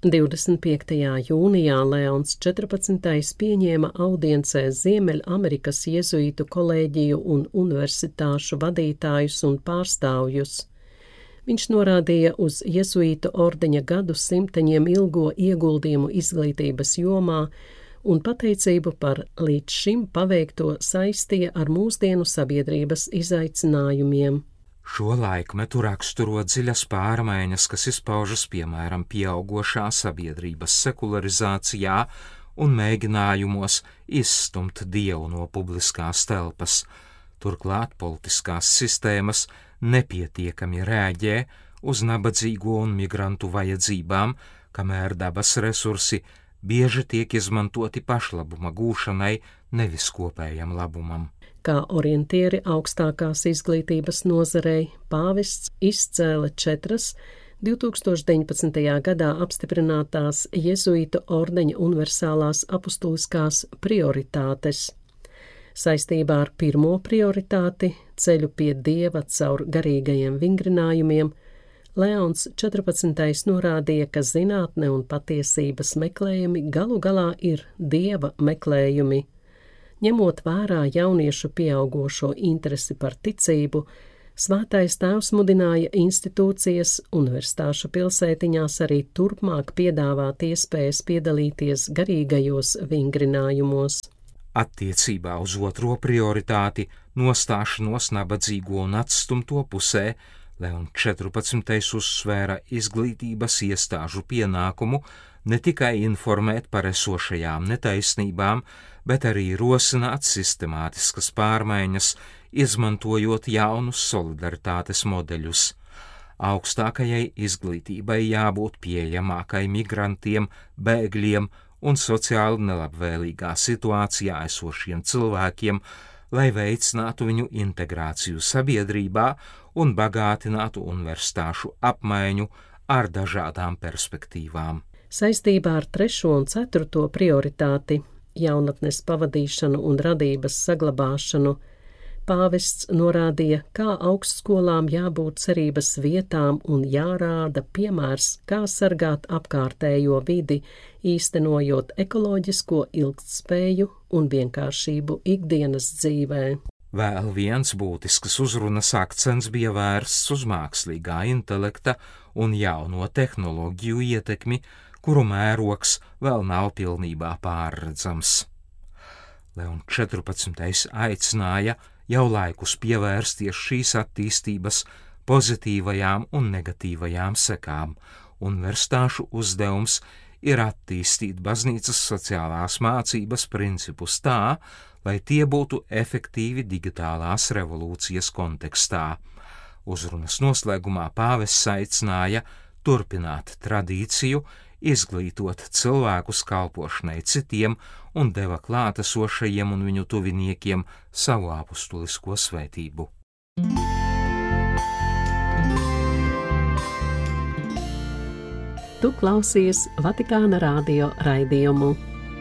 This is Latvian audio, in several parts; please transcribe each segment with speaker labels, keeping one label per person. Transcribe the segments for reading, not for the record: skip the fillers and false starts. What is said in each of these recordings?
Speaker 1: 25. jūnijā Leons 14. pieņēma audiencē Ziemeļamerikas jezuītu kolēģiju un universitāšu vadītājus un pārstāvjus. Viņš norādīja uz jezuītu ordeņa gadsimteņiem ilgo ieguldījumu izglītības jomā un pateicību par līdz šim paveikto saistīja ar mūsdienu sabiedrības izaicinājumiem.
Speaker 2: Šo laikmetu raksturo dziļas pārmaiņas, kas izpaužas piemēram pieaugošā sabiedrības sekularizācijā un mēģinājumos izstumt Dievu no publiskās telpas. Turklāt politiskās sistēmas nepietiekami rēģē uz nabadzīgo un migrantu vajadzībām, kamēr dabas resursi bieži tiek izmantoti pašlabuma gūšanai, nevis kopējam labumam.
Speaker 1: Kā orientieri augstākās izglītības nozarei, pāvests izcēla 4 2019. gadā apstiprinātās jezuītu ordeņa universālās apustuliskās prioritātes. Saistībā ar pirmo prioritāti ceļu pie Dieva caur garīgajiem vingrinājumiem, Leons 14. norādīja, ka zinātne un patiesības meklējumi galu galā ir Dieva meklējumi. Ņemot vērā jauniešu pieaugošo interesi par ticību, Svētais Tēvs mudināja institūcijas universitāšu pilsētiņās arī turpmāk piedāvāt iespējas piedalīties garīgajos vingrinājumos.
Speaker 2: Attiecībā uz otro prioritāti nostāšanos nabadzīgo un atstumto pusē, Leons 14. uzsvēra izglītības iestāžu pienākumu ne tikai informēt par esošajām netaisnībām, bet arī rosināt sistemātiskas pārmaiņas, izmantojot jaunus solidaritātes modeļus. Augstākajai izglītībai jābūt pieejamākai migrantiem, bēgļiem un sociāli nelabvēlīgā situācijā esošiem cilvēkiem, lai veicinātu viņu integrāciju sabiedrībā un bagātinātu universitāšu apmaiņu ar dažādām perspektīvām.
Speaker 1: Saistībā ar 3. un 4. prioritāti jaunatnes pavadīšanu un radības saglabāšanu, pāvests norādīja, kā augstskolām jābūt cerības vietām un jārāda piemērs, kā sargāt apkārtējo vidi, īstenojot ekoloģisko ilgtspēju un vienkāršību ikdienas dzīvē.
Speaker 2: Vēl viens būtisks uzrunas akcents bija vērsts uz mākslīgā intelekta un jauno tehnoloģiju ietekmi, kuru mērogs vēl nav pilnībā pārredzams. Leons 14. aicināja jau laikus pievērsties šīs attīstības pozitīvajām un negatīvajām sekām. Universitāšu uzdevums ir attīstīt baznīcas sociālās mācības principus tā, lai tie būtu efektīvi digitālās revolūcijas kontekstā. Uzrunas noslēgumā pāvests aicināja turpināt tradīciju, izglītot cilvēkus kalpošanai citiem un deva klātesošajiem un viņu tuviniekiem savu apustulisko svētību.
Speaker 1: Tu klausies Vatikāna radio raidījumu.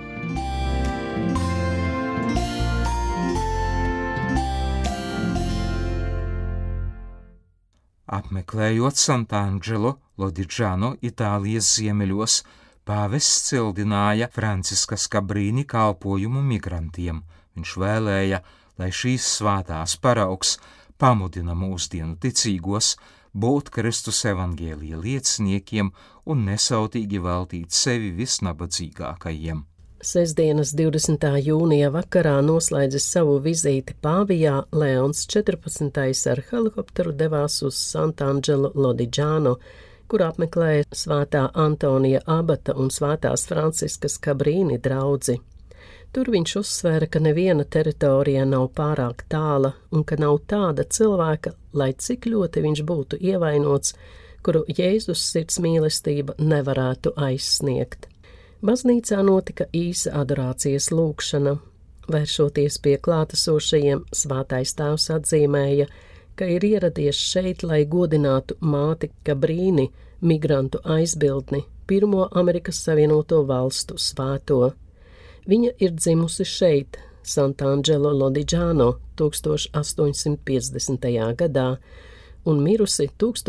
Speaker 2: Apmeklējot Sant'Angelo Lodigiano Itālijas ziemeļos, pāvests cildināja Franciska Skabrīni kalpojumu migrantiem. Viņš vēlēja, lai šīs svētās paraugs pamudina mūsdienu ticīgos būt Kristus evangēlija lieciniekiem un nesautīgi veltīt sevi visnabadzīgākajiem.
Speaker 1: Sestdienas 20. jūnija vakarā noslēdzis savu vizīti Pāvijā, Leons 14. ar helikopteru devās uz Sant'Angelo Lodigiano, kur apmeklēja svētā Antonija abata un svētās Franciskas Skabrīni draudzi. Tur viņš uzsvēra, ka neviena teritorija nav pārāk tāla un ka nav tāda cilvēka, lai cik ļoti viņš būtu ievainots, kuru Jēzus sirds mīlestība nevarētu aizsniegt. Baznīcā notika īsa adorācijas lūgšana. Vēršoties pie klātesošajiem, Svētais Tēvs atzīmēja, ka ir ieradies šeit, lai godinātu māti Skabrīni, migrantu aizbildni, pirmo Amerikas Savienoto Valstu svēto. Viņa ir dzimusi šeit, Sant'Angelo Lodigiano, 1850. gadā, un mirusi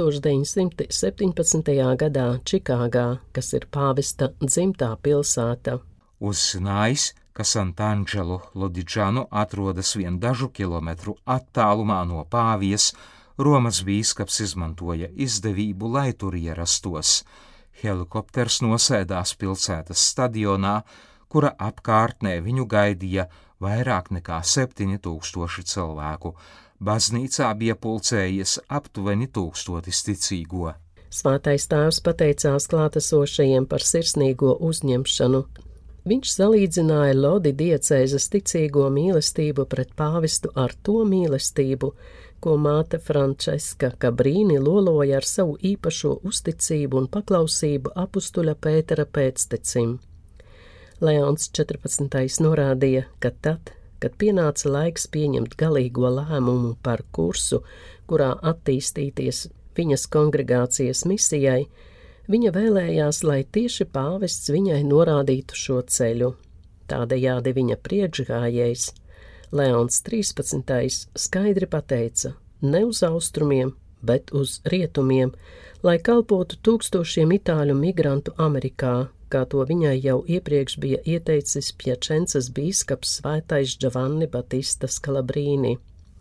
Speaker 1: 1917. gadā Čikāgā, kas ir pāvesta dzimtā pilsēta.
Speaker 2: Uzzinājis, ka Sant'Angelo Lodigiano atrodas vien dažu kilometru attālumā no Pāvijas, Romas bīskaps izmantoja izdevību, lai tur ierastos. Helikopters nosēdās pilsētas stadionā, kura apkārtnē viņu gaidīja vairāk nekā 7000 cilvēku. Baznīcā bija pulcējies aptuveni 1000 ticīgo.
Speaker 1: Svētais tēvs pateicās klātesošajiem par sirsnīgo uzņemšanu. Viņš salīdzināja Lodi diecēzes ticīgo mīlestību pret pāvestu ar to mīlestību, ko māte Frančeska Kabrīni loloja ar savu īpašo uzticību un paklausību apustuļa Pētera pēctecim. Leons 14. norādīja, ka tad, kad pienāca laiks pieņemt galīgo lēmumu par kursu, kurā attīstīties viņas kongregācijas misijai, viņa vēlējās, lai tieši pāvests viņai norādītu šo ceļu. Tādējādi viņa priekšgājējs, Leons 13. skaidri pateica, ne uz austrumiem, bet uz rietumiem, lai kalpotu tūkstošiem itāļu migrantu Amerikā, kā to viņai jau iepriekš bija ieteicis Pjačencas bīskaps svētais Giovanni Battista Scalabrīni.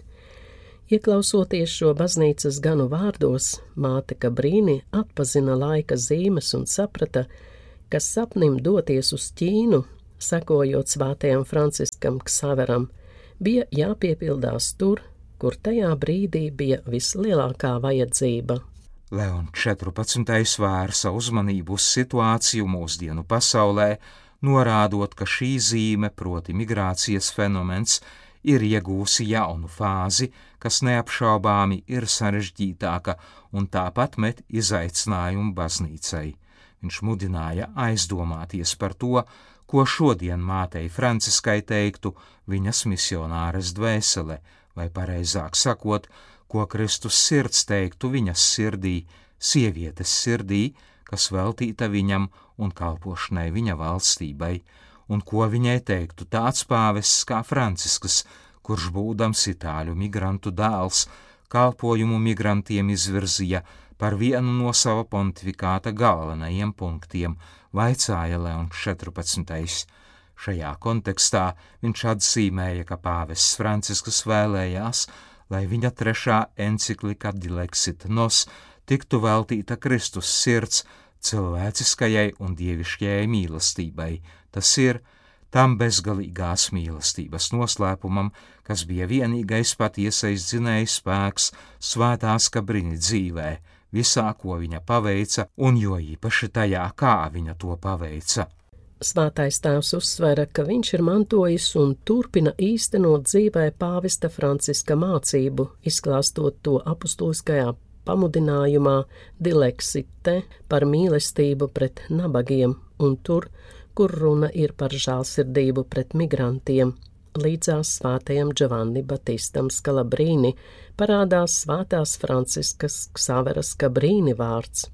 Speaker 1: Ieklausoties šo baznīcas ganu vārdos, māte Kabrīni atpazina laika zīmes un saprata, ka sapnim doties uz Ķīnu, sekojot svētajam Franciskam Ksaveram, bija jāpiepildās tur, kur tajā brīdī bija vislielākā vajadzība.
Speaker 2: Leons 14. vērsa uzmanību uz situāciju mūsdienu pasaulē, norādot, ka šī zīme, proti migrācijas fenomens, ir iegūsi jaunu fāzi, kas neapšaubāmi ir sarežģītāka un tāpat met izaicinājumu baznīcai. Viņš mudināja aizdomāties par to, ko šodien mātei Franciskai teiktu viņas misionāres dvēsele, vai pareizāk sakot, ko Kristus sirds teiktu viņas sirdī, sievietes sirdī, kas veltīta viņam un kalpošanai viņa valstībai, un ko viņai teiktu tāds pāvests kā Francisks, kurš būdams itāļu migrantu dēls, kalpojumu migrantiem izvirzīja par vienu no sava pontifikāta galvenajiem punktiem, vaicāja Leons 14. Šajā kontekstā viņš atzīmēja, ka pāvests Francisks vēlējās, lai viņa 3. encyklika Dilexit Nos tiktu veltīta Kristus sirds cilvēciskajai un dievišķajai mīlestībai, tas ir tam bezgalīgās mīlestības noslēpumam, kas bija vienīgais patiesais dzinējs spēks svētās Kabrīni dzīvē, visā, ko viņa paveica, un jo īpaši tajā, kā viņa to paveica.
Speaker 1: Svētais tēvs uzsvera, ka viņš ir mantojis un turpina īstenot dzīvē pāvesta Franciska mācību, izklāstot to apustuliskajā pamudinājumā Dilexite par mīlestību pret nabagiem un tur, kur runa ir par žēlsirdību pret migrantiem. Līdzās svētajam Giovanni Battistam Scalabrīni parādās svētās Franciskas Ksaveras Kabrīni vārds.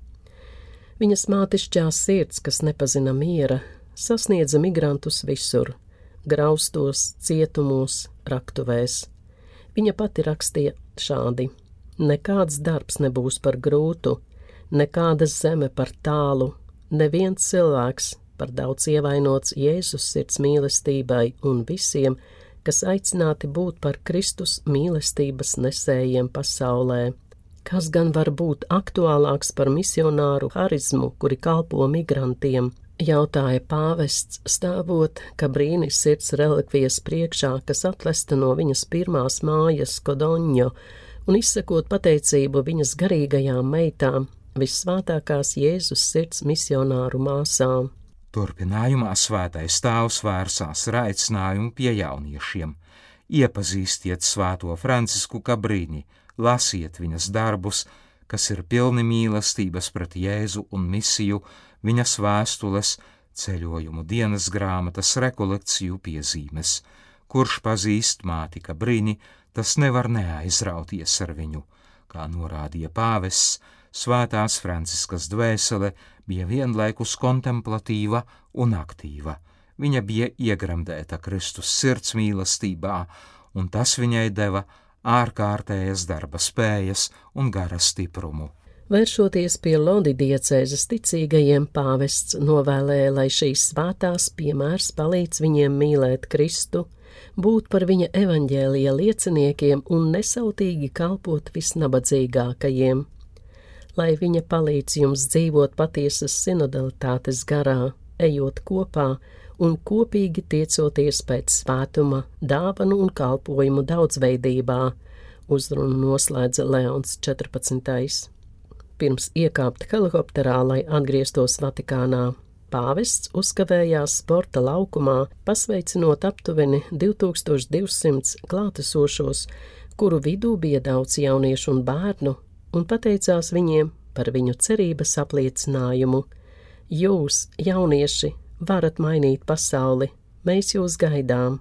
Speaker 1: Viņas mātišķā sirds, kas nepazina miera, sasniedza migrantus visur, graustos, cietumos, raktuvēs. Viņa pati rakstīja šādi: nekāds darbs nebūs par grūtu, nekāda zeme par tālu, neviens cilvēks par daudz ievainots Jēzus sirds mīlestībai un visiem, kas aicināti būt par Kristus mīlestības nesējiem pasaulē. Kas gan var būt aktuālāks par misionāru harizmu, kuri kalpo migrantiem? Jautāja pāvests, stāvot Kabrīni sirds relikvijas priekšā, kas atlesta no viņas pirmās mājas Kodoņo, un izsakot pateicību viņas garīgajām meitām, vissvētākās Jēzus sirds misionāru māsām.
Speaker 2: Turpinājumā svētais tēvs vērsās ar aicinājumu pie jauniešiem. Iepazīstiet svēto Francisku Kabrīni, lasiet viņas darbus, kas ir pilni mīlestības pret Jēzu un misiju, viņas vēstules, ceļojumu dienas grāmatas, rekolekciju piezīmes. Kurš pazīst māti Kabrīni, tas nevar neaizrauties ar viņu. Kā norādīja pāvests, svētās Franciskas dvēsele bija vienlaikus kontemplatīva un aktīva. Viņa bija iegremdēta Kristus sirds mīlestībā, un tas viņai deva ārkārtējas darba spējas un gara stiprumu.
Speaker 1: Vēršoties pie Lodi diecēzes ticīgajiem, pāvests novēlēja, lai šīs svētās piemērs palīdz viņiem mīlēt Kristu, būt par viņa evaņģēlija lieciniekiem un nesautīgi kalpot visnabadzīgākajiem. Lai viņa palīdz jums dzīvot patiesas sinodalitātes garā, ejot kopā un kopīgi tiecoties pēc svētuma, dāvanu un kalpojumu daudzveidībā, uzrunu noslēdza Leons 14. Pirms iekāpt helikopterā, lai atgrieztos Vatikānā, pāvests uzkavējās sporta laukumā, pasveicinot aptuveni 2200 klātesošos, kuru vidū bija daudz jauniešu un bērnu, un pateicās viņiem par viņu cerības apliecinājumu. Jūs, jaunieši, varat mainīt pasauli, mēs jūs gaidām.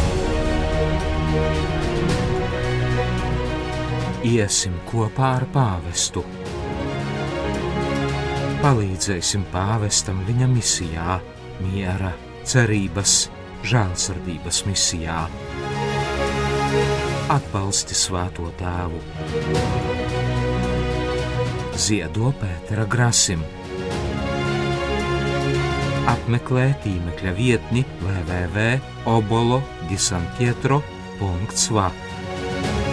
Speaker 2: Iesim kopā ar pāvestu. Palīdzēsim pāvestam viņa misijā, miera, cerības, žēlsirdības misijā. Atbalsti Svēto Tēvu. Ziedo Pētera Grasim. Apmeklē tīmekļa vietni www.obolo-di-San-Pietro.va